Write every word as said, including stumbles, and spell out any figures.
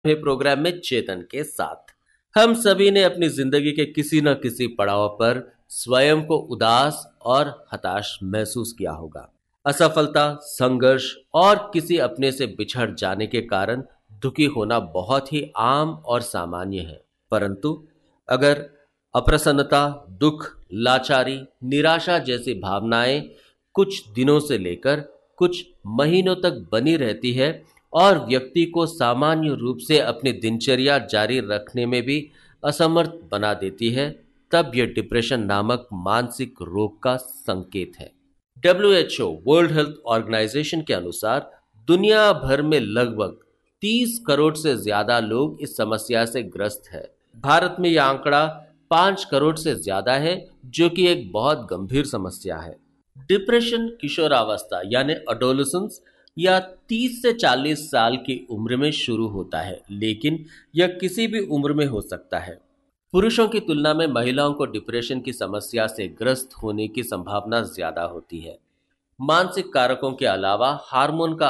है प्रोग्राम में चेतन के साथ। हम सभी ने अपनी जिंदगी के किसी न किसी पड़ाव पर स्वयं को उदास और हताश महसूस किया होगा। असफलता, संघर्ष और किसी अपने से बिछड़ जाने के कारण दुखी होना बहुत ही आम और सामान्य है। परंतु अगर अप्रसन्नता, दुख, लाचारी, निराशा जैसी भावनाएं कुछ दिनों से लेकर कुछ महीनों तक बनी रहती है और व्यक्ति को सामान्य रूप से अपनी दिनचर्या जारी रखने में भी असमर्थ बना देती है, तब यह डिप्रेशन नामक मानसिक रोग का संकेत है। W H O world health organisation के अनुसार दुनिया भर में लगभग तीस करोड़ से ज्यादा लोग इस समस्या से ग्रस्त है। भारत में यह आंकड़ा पाँच करोड़ से ज्यादा है, जो कि एक बहुत गंभीर समस्या है। डिप्रेशन किशोरावस्था यानी अडोलेसेंस या तीस से चालीस साल की उम्र में शुरू होता है, लेकिन यह किसी भी उम्र में हो सकता है। पुरुषों की तुलना में महिलाओं को डिप्रेशन की समस्या से ग्रस्त होने की संभावना ज्यादा होती है। मानसिक कारकों के अलावा हार्मोन का